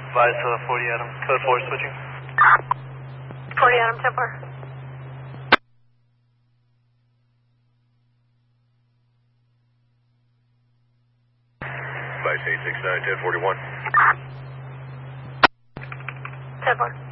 Advise 40 Adam, code 4 switching. 40 Adam, 10-4. Advise 869, 1041. 10-4.